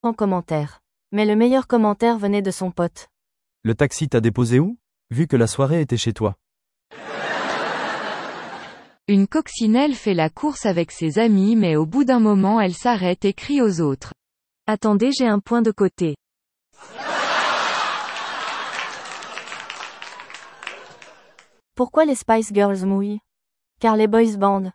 En commentaire. Mais le meilleur commentaire venait de son pote. Le taxi t'a déposé où? Vu que la soirée était chez toi. Une coccinelle fait la course avec ses amis mais au bout d'un moment elle s'arrête et crie aux autres. Attendez, j'ai un point de côté. Pourquoi les Spice Girls mouillent? Car les boys bandent.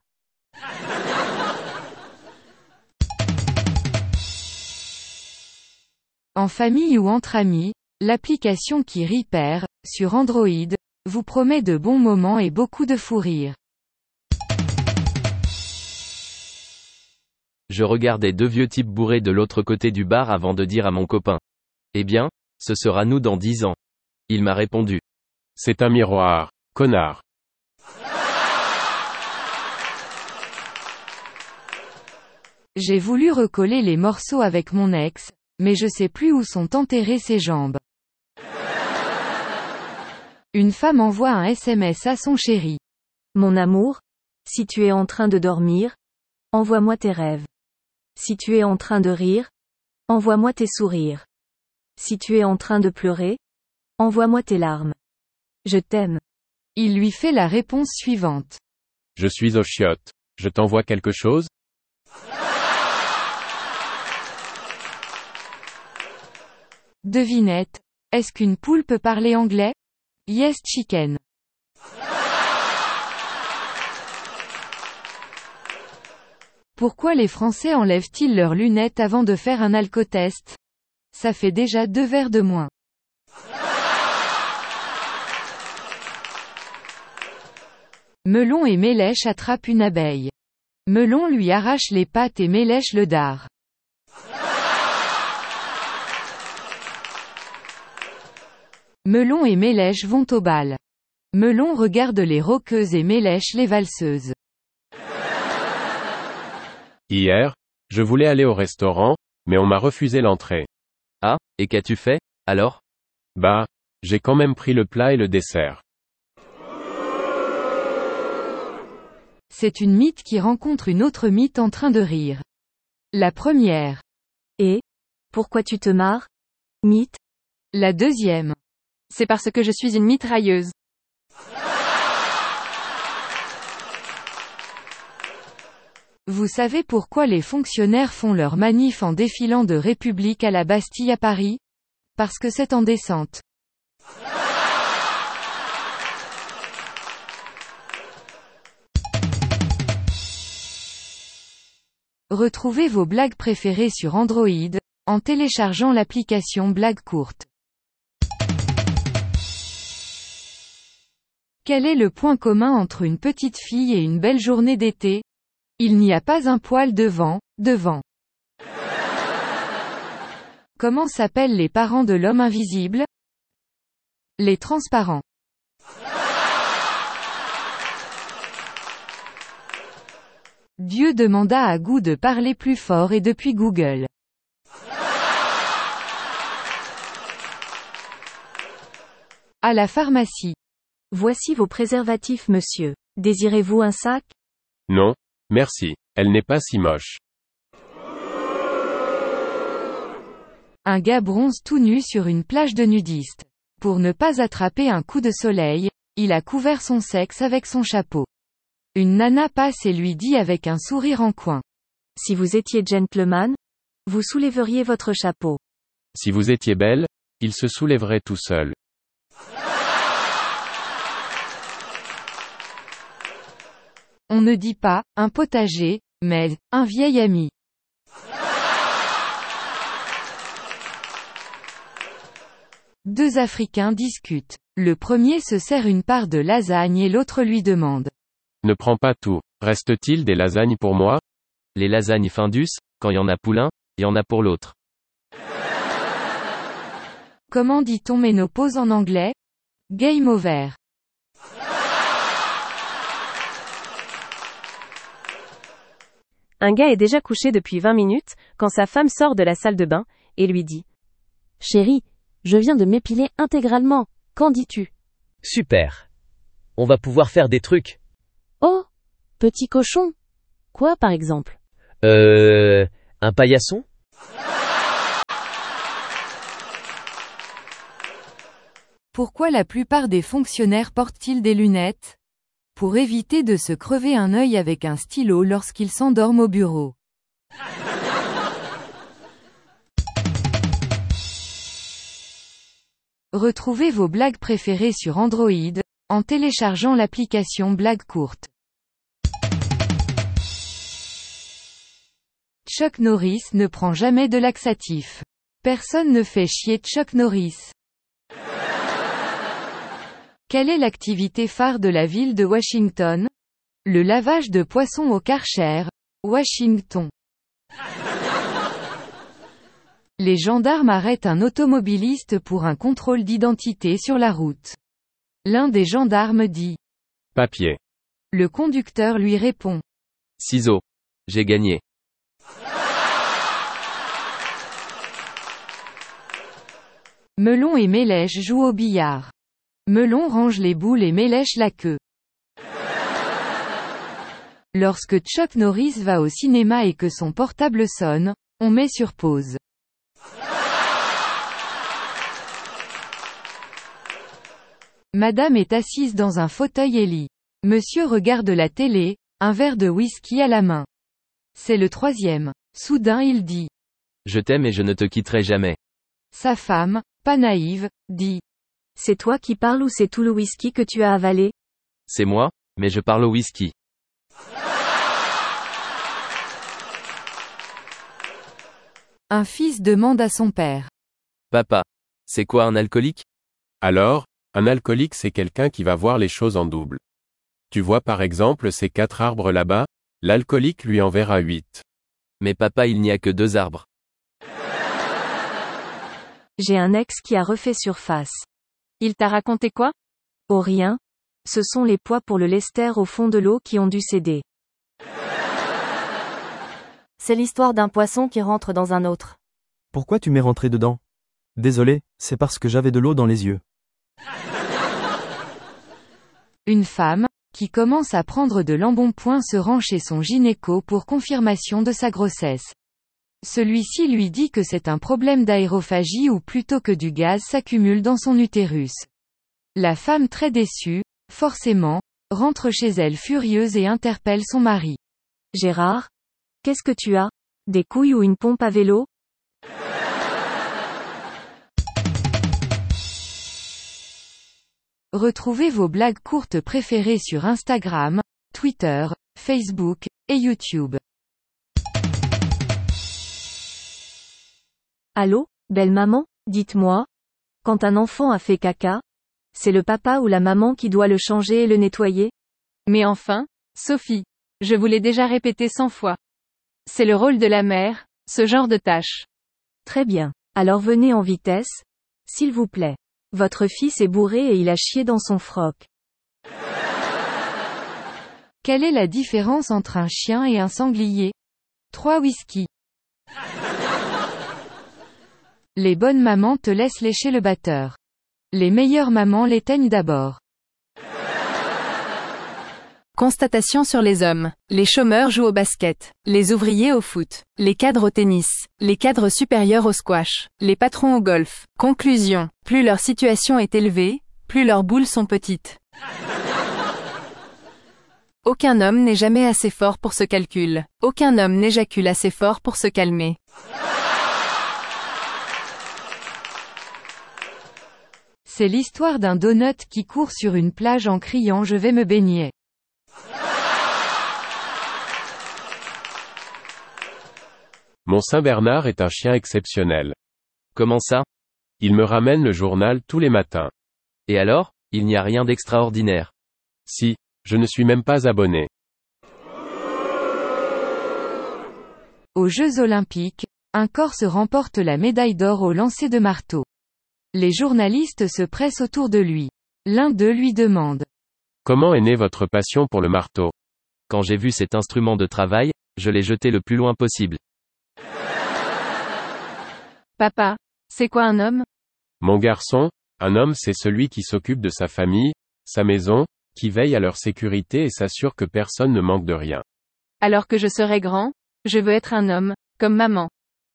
En famille ou entre amis, l'application qui Repair, sur Android, vous promet de bons moments et beaucoup de fou rire. Je regardais deux vieux types bourrés de l'autre côté du bar avant de dire à mon copain. Eh bien, ce sera nous dans 10 ans. Il m'a répondu. C'est un miroir, connard. J'ai voulu recoller les morceaux avec mon ex, mais je sais plus où sont enterrées ses jambes. Une femme envoie un SMS à son chéri. Mon amour, si tu es en train de dormir, envoie-moi tes rêves. Si tu es en train de rire, envoie-moi tes sourires. Si tu es en train de pleurer, envoie-moi tes larmes. Je t'aime. Il lui fait la réponse suivante. Je suis aux chiottes. Je t'envoie quelque chose? Devinette. Est-ce qu'une poule peut parler anglais? Yes chicken. Pourquoi les Français enlèvent-ils leurs lunettes avant de faire un alcotest? Ça fait déjà 2 verres de moins. Melon et Mélèche attrapent une abeille. Melon lui arrache les pattes et Mélèche le dard. Melon et Mélèche vont au bal. Melon regarde les rockeuses et Mélèche les valseuses. Hier, je voulais aller au restaurant, mais on m'a refusé l'entrée. Ah, et qu'as-tu fait, alors? Bah, j'ai quand même pris le plat et le dessert. C'est une mythe qui rencontre une autre mythe en train de rire. La première. Et? Pourquoi tu te marres? Mythe? La deuxième. C'est parce que je suis une mitrailleuse. Vous savez pourquoi les fonctionnaires font leur manif en défilant de République à la Bastille à Paris? Parce que c'est en descente. Retrouvez vos blagues préférées sur Android, en téléchargeant l'application Blagues courtes. Quel est le point commun entre une petite fille et une belle journée d'été? Il n'y a pas un poil devant. Comment s'appellent les parents de l'homme invisible? Les transparents. Dieu demanda à Gou de parler plus fort et depuis Google. À la pharmacie. Voici vos préservatifs, monsieur. Désirez-vous un sac? Non, merci, elle n'est pas si moche. Un gars bronze tout nu sur une plage de nudistes. Pour ne pas attraper un coup de soleil, il a couvert son sexe avec son chapeau. Une nana passe et lui dit avec un sourire en coin. Si vous étiez gentleman, vous soulèveriez votre chapeau. Si vous étiez belle, il se soulèverait tout seul. On ne dit pas, un potager, mais, un vieil ami. Deux Africains discutent. Le premier se sert une part de lasagne et l'autre lui demande. Ne prends pas tout. Reste-t-il des lasagnes pour moi? Les lasagnes Findus, quand y en a pour l'un, y en a pour l'autre. Comment dit-on ménopause en anglais? Game over. Un gars est déjà couché depuis 20 minutes, quand sa femme sort de la salle de bain, et lui dit. Chérie, je viens de m'épiler intégralement, qu'en dis-tu? Super. On va pouvoir faire des trucs. Oh, petit cochon. Quoi par exemple? Un paillasson? Pourquoi la plupart des fonctionnaires portent-ils des lunettes? Pour éviter de se crever un œil avec un stylo lorsqu'ils s'endorment au bureau. Retrouvez vos blagues préférées sur Android, en téléchargeant l'application Blagues courtes. Chuck Norris ne prend jamais de laxatif. Personne ne fait chier Chuck Norris. Quelle est l'activité phare de la ville de Washington? Le lavage de poissons au Karcher, Washington. Les gendarmes arrêtent un automobiliste pour un contrôle d'identité sur la route. L'un des gendarmes dit « Papier. » Le conducteur lui répond « Ciseaux. J'ai gagné. » Melon et Mélèche jouent au billard. Melon range les boules et Mélèche la queue. Lorsque Chuck Norris va au cinéma et que son portable sonne, on met sur pause. Madame est assise dans un fauteuil et lit. Monsieur regarde la télé, un verre de whisky à la main. C'est le troisième. Soudain il dit « Je t'aime et je ne te quitterai jamais. » Sa femme, pas naïve, dit « C'est toi qui parles ou c'est tout le whisky que tu as avalé? » C'est moi, mais je parle au whisky. Un fils demande à son père. Papa, c'est quoi un alcoolique? Alors, un alcoolique c'est quelqu'un qui va voir les choses en double. Tu vois par exemple ces 4 arbres là-bas, l'alcoolique lui en verra 8. Mais papa, il n'y a que 2 arbres. J'ai un ex qui a refait surface. Il t'a raconté quoi? Oh rien. Ce sont les poids pour le lester au fond de l'eau qui ont dû céder. C'est l'histoire d'un poisson qui rentre dans un autre. Pourquoi tu m'es rentré dedans? Désolé, c'est parce que j'avais de l'eau dans les yeux. Une femme, qui commence à prendre de l'embonpoint se rend chez son gynéco pour confirmation de sa grossesse. Celui-ci lui dit que c'est un problème d'aérophagie ou plutôt que du gaz s'accumule dans son utérus. La femme très déçue, forcément, rentre chez elle furieuse et interpelle son mari. Gérard? Qu'est-ce que tu as? Des couilles ou une pompe à vélo? Retrouvez vos blagues courtes préférées sur Instagram, Twitter, Facebook, et YouTube. Allô, belle maman, dites-moi. Quand un enfant a fait caca, c'est le papa ou la maman qui doit le changer et le nettoyer? Mais enfin, Sophie, je vous l'ai déjà répété 100 fois. C'est le rôle de la mère, ce genre de tâche. Très bien. Alors venez en vitesse, s'il vous plaît. Votre fils est bourré et il a chié dans son froc. Quelle est la différence entre un chien et un sanglier? 3 whisky. Les bonnes mamans te laissent lécher le batteur. Les meilleures mamans l'éteignent d'abord. Constatation sur les hommes. Les chômeurs jouent au basket, les ouvriers au foot, les cadres au tennis, les cadres supérieurs au squash, les patrons au golf. Conclusion. Plus leur situation est élevée, plus leurs boules sont petites. Aucun homme n'est jamais assez fort pour ce calcul. Aucun homme n'éjacule assez fort pour se calmer. C'est l'histoire d'un donut qui court sur une plage en criant « Je vais me baigner ». Mon Saint-Bernard est un chien exceptionnel. Comment ça? Il me ramène le journal tous les matins. Et alors, il n'y a rien d'extraordinaire. Si, je ne suis même pas abonné. Aux Jeux Olympiques, un Corse remporte la médaille d'or au lancer de marteau. Les journalistes se pressent autour de lui. L'un d'eux lui demande. Comment est née votre passion pour le marteau? Quand j'ai vu cet instrument de travail, je l'ai jeté le plus loin possible. Papa, c'est quoi un homme? Mon garçon, un homme c'est celui qui s'occupe de sa famille, sa maison, qui veille à leur sécurité et s'assure que personne ne manque de rien. Alors que je serai grand, je veux être un homme, comme maman.